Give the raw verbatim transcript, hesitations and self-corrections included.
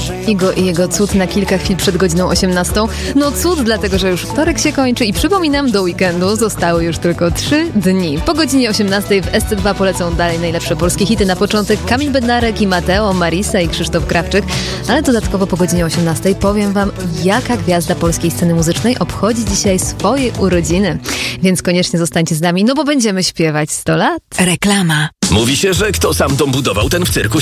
Igo i jego cud na kilka chwil przed godziną osiemnastą. No cud, dlatego że już wtorek się kończy i przypominam, do weekendu zostały już tylko trzy dni. Po godzinie osiemnastej w S C dwa polecą dalej najlepsze polskie hity. Na początek Kamil Bednarek i Mateo, Marisa i Krzysztof Krawczyk, ale dodatkowo po godzinie osiemnastej powiem wam, jaka gwiazda polskiej sceny muzycznej obchodzi dzisiaj swoje urodziny. Więc koniecznie zostańcie z nami, no bo będziemy śpiewać sto lat. Reklama. Mówi się, że kto sam dom budował, ten w cyrku